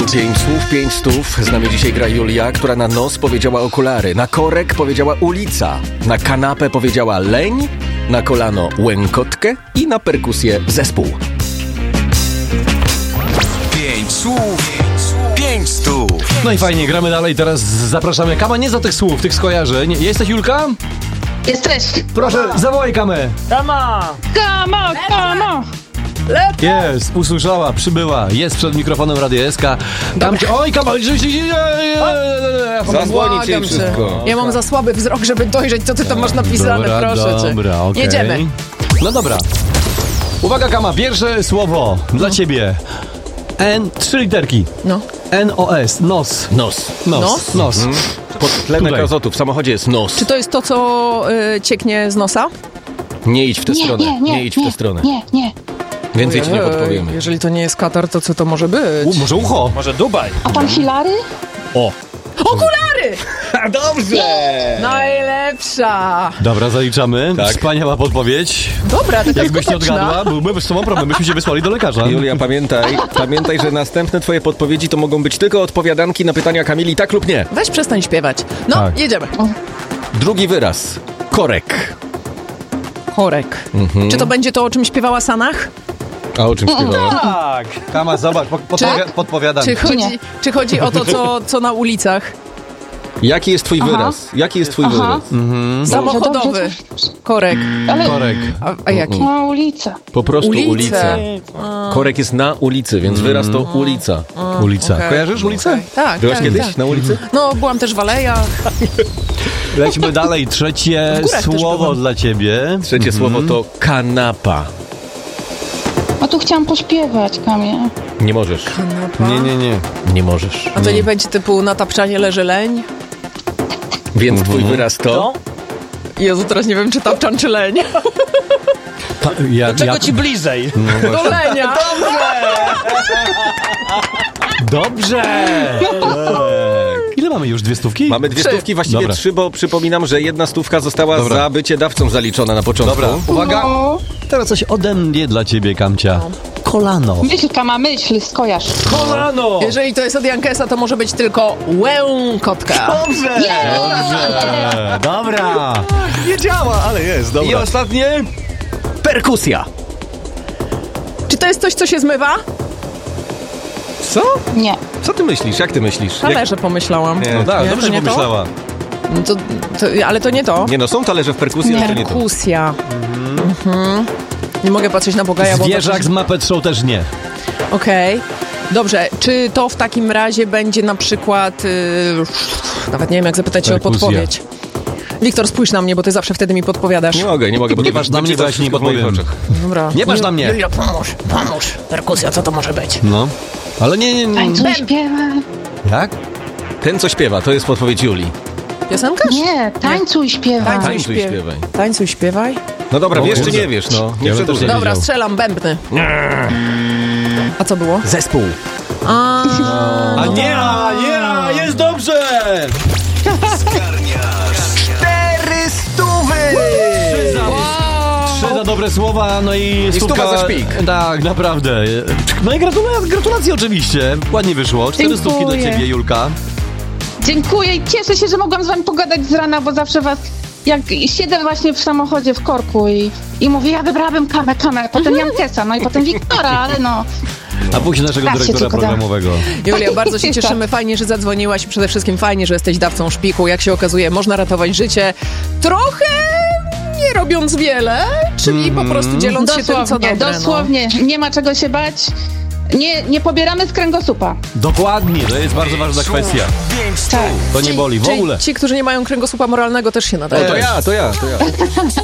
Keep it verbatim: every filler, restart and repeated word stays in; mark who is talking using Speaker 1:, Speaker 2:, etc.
Speaker 1: Pięć słów, pięć stów. Z nami dzisiaj gra Julia, która na nos powiedziała okulary, na korek powiedziała ulica, na kanapę powiedziała leń, na kolano łękotkę i na perkusję zespół.
Speaker 2: Pięć słów, pięć stów.
Speaker 3: No i fajnie, gramy dalej. Teraz zapraszamy Kama, nie za tych słów, tych skojarzeń. Jesteś, Julka?
Speaker 4: Jesteś.
Speaker 3: Proszę, zawołaj Kamę.
Speaker 5: Kama!
Speaker 4: Kamo, kamo.
Speaker 3: Jest, usłyszała, przybyła, jest przed mikrofonem Radia S K. Tam cię, oj, Kama,
Speaker 1: Zadzwonić jej wszystko.
Speaker 5: Ja mam za słaby wzrok, żeby dojrzeć, co ty tam masz napisane,
Speaker 3: dobra,
Speaker 5: proszę cię.
Speaker 3: Dobra, okej.
Speaker 5: Jedziemy.
Speaker 3: No dobra. Uwaga, Kama, pierwsze słowo dla ciebie. N, trzy literki.
Speaker 5: No.
Speaker 3: N O S, nos.
Speaker 1: Nos.
Speaker 3: Nos.
Speaker 5: Nos?
Speaker 3: Nos.
Speaker 1: Hmm. Podtlenek
Speaker 3: Tutaj.
Speaker 1: azotu w samochodzie jest nos.
Speaker 5: Czy to jest to, co y, cieknie z nosa?
Speaker 1: Nie idź w tę
Speaker 4: Nie,
Speaker 1: stronę.
Speaker 4: nie, nie,
Speaker 1: idź w tę
Speaker 4: nie,
Speaker 1: stronę.
Speaker 4: nie, nie.
Speaker 1: Więcej ci nie
Speaker 5: Ojej,
Speaker 1: podpowiemy.
Speaker 5: Jeżeli to nie jest katar, to co to może być?
Speaker 3: U, może ucho.
Speaker 5: Może Dubaj.
Speaker 4: A pan Hilary?
Speaker 1: O!
Speaker 5: Okulary!
Speaker 1: Dobrze!
Speaker 5: Najlepsza!
Speaker 3: Dobra, zaliczamy.
Speaker 1: Tak.
Speaker 3: Wspaniała podpowiedź.
Speaker 5: Dobra, taka
Speaker 3: Jakbyś nie
Speaker 5: skuteczna.
Speaker 3: odgadła, byłby z tobą problem, byśmy się wysłali do lekarza.
Speaker 1: Julia, pamiętaj, pamiętaj, że następne twoje podpowiedzi to mogą być tylko odpowiadanki na pytania Kamili tak lub nie.
Speaker 5: Weź przestań śpiewać. No,
Speaker 3: Tak.
Speaker 5: jedziemy.
Speaker 1: Drugi wyraz. Korek.
Speaker 5: Korek.
Speaker 1: Mhm.
Speaker 5: Czy to będzie to, o czym śpiewała Sanach?
Speaker 1: A o czym śpiewała?
Speaker 3: Tak. Kama, zobacz, po- podpowi- podpowiadam.
Speaker 5: Czy chodzi,
Speaker 4: nie?
Speaker 5: czy chodzi o to, co, co na ulicach?
Speaker 1: Jaki jest twój
Speaker 4: Aha.
Speaker 1: wyraz? Jaki jest twój
Speaker 4: Aha.
Speaker 1: wyraz?
Speaker 5: Samochodowy.
Speaker 4: dobrze, dobrze.
Speaker 5: Korek.
Speaker 4: Ale
Speaker 3: Korek.
Speaker 5: A, a jaki?
Speaker 4: na ulicę.
Speaker 1: Po prostu
Speaker 5: Ulice.
Speaker 1: ulica. Korek jest na ulicy, więc wyraz to ulica.
Speaker 3: Ulica.
Speaker 5: Okej.
Speaker 3: Kojarzysz ulicę?
Speaker 5: Okej. Tak,
Speaker 1: Byłaś
Speaker 5: tak,
Speaker 1: kiedyś
Speaker 5: tak.
Speaker 1: na ulicy?
Speaker 5: No, byłam też w alejach.
Speaker 3: Lećmy dalej. Trzecie
Speaker 5: W górach też
Speaker 3: słowo
Speaker 5: byłam.
Speaker 3: dla ciebie.
Speaker 1: Trzecie słowo to kanapa.
Speaker 4: A tu chciałam pośpiewać, Kamie.
Speaker 1: Nie możesz.
Speaker 5: Kanapa.
Speaker 3: Nie, nie, nie.
Speaker 1: Nie możesz.
Speaker 5: A to nie będzie typu na tapczanie leży leń?
Speaker 1: Więc twój wyraz to...
Speaker 5: Jezu, teraz nie wiem, czy tapczan, czy leń.
Speaker 3: Ta, ja,
Speaker 6: Czego
Speaker 3: ja,
Speaker 6: ci bliżej?
Speaker 5: Do lenia.
Speaker 3: Dobrze! Ile mamy już? Dwie stówki?
Speaker 1: Mamy dwie
Speaker 5: Trzy.
Speaker 1: stówki, właściwie
Speaker 3: Dobra.
Speaker 1: trzy, bo przypominam, że jedna stówka została
Speaker 3: Dobra.
Speaker 1: za bycie dawcą zaliczona na początku.
Speaker 3: Dobra, uwaga.
Speaker 4: No.
Speaker 3: Teraz coś ode mnie dla ciebie, Kamcia. Kolano.
Speaker 4: Myśl, Kama, myśl, skojarz.
Speaker 3: Kolano!
Speaker 5: Jeżeli to jest od Jankesa, to może być tylko łękotka.
Speaker 3: Dobrze! Dobrze! Dobra!
Speaker 1: Nie działa, ale jest,
Speaker 3: I ostatnie?
Speaker 1: Perkusja.
Speaker 5: Czy to jest coś, co się zmywa?
Speaker 1: Co?
Speaker 4: Nie.
Speaker 1: Co ty myślisz? Jak ty myślisz? Jak...
Speaker 5: Talerze pomyślałam.
Speaker 1: Nie.
Speaker 3: No tak,
Speaker 5: Nie,
Speaker 3: dobrze
Speaker 5: to nie to?
Speaker 3: pomyślała.
Speaker 5: No to, to, ale to nie to.
Speaker 1: Nie no, są talerze w perkusji, ale to nie to.
Speaker 5: Perkusja. Mhm. Nie mogę patrzeć na Bogaja, bo...
Speaker 3: Zwierzak z Muppet Show też nie.
Speaker 5: Okej. Dobrze, czy to w takim razie będzie na przykład... Yy, nawet nie wiem, jak zapytać cię o
Speaker 3: Perkusja.
Speaker 5: podpowiedź. Wiktor, spójrz na mnie, bo ty zawsze wtedy mi podpowiadasz.
Speaker 1: Nie mogę, nie mogę, bo
Speaker 3: Nie
Speaker 1: to
Speaker 3: patrz na mnie, bo ja ci nie
Speaker 1: w moich
Speaker 3: podpowiem.
Speaker 1: oczach.
Speaker 5: Dobra.
Speaker 3: Nie patrz na mnie.
Speaker 5: Julio, pomóż, pomóż. Perkusja, co to może być?
Speaker 3: No. Ale nie, nie, nie.
Speaker 4: Tańcuj, śpiewaj.
Speaker 3: Jak?
Speaker 1: Ten, co śpiewa, to jest podpowiedź Julii.
Speaker 5: Piosenkarz?
Speaker 4: Nie, tańcuj, śpiewaj.
Speaker 5: Tańcuj,
Speaker 1: Tańcuj,
Speaker 5: śpiew-
Speaker 1: śpiewaj.
Speaker 5: Tańcuj, śpiewaj.
Speaker 1: No dobra,
Speaker 3: O
Speaker 1: wiesz czy
Speaker 3: kurde.
Speaker 1: nie wiesz, no. Nie
Speaker 3: Ja bym też
Speaker 1: przedłużaj.
Speaker 3: nie
Speaker 5: Dobra,
Speaker 3: wiedział.
Speaker 5: strzelam, bębny. A co było?
Speaker 1: Zespół.
Speaker 5: A,
Speaker 3: A nie, a nie, a jest dobrze!
Speaker 1: Cztery stówy!
Speaker 3: Trzy za, trzy za dobre słowa, no i stówka...
Speaker 1: stuwa za szpik.
Speaker 3: Tak, naprawdę. No i gratulacje, gratulacje oczywiście. Ładnie wyszło. Cztery stówki dla
Speaker 4: Dziękuję.
Speaker 3: ciebie, Julka.
Speaker 4: Dziękuję i cieszę się, że mogłam z wami pogadać z rana, bo zawsze was... Jak siedzę właśnie w samochodzie w korku i, i mówię, ja wybrałabym Kamę, Kamę, potem Jankesa, no i potem Wiktora, ale no...
Speaker 3: A później naszego
Speaker 4: Tak się
Speaker 3: dyrektora
Speaker 4: tylko da.
Speaker 3: programowego.
Speaker 5: Julia, bardzo się cieszymy. Fajnie, że zadzwoniłaś i przede wszystkim fajnie, że jesteś dawcą szpiku. Jak się okazuje, można ratować życie trochę nie robiąc wiele, czyli po prostu dzieląc się tym, co
Speaker 4: Dosłownie,
Speaker 5: dobre.
Speaker 4: dosłownie, nie ma czego się bać. Nie, nie pobieramy z kręgosłupa.
Speaker 3: Dokładnie, to jest bardzo ważna kwestia.
Speaker 2: Pięć stów.
Speaker 4: Tak.
Speaker 3: To nie boli w
Speaker 5: Czyli
Speaker 3: ogóle.
Speaker 5: ci, którzy nie mają kręgosłupa moralnego, też się nadają.
Speaker 1: To ja, to ja, to ja.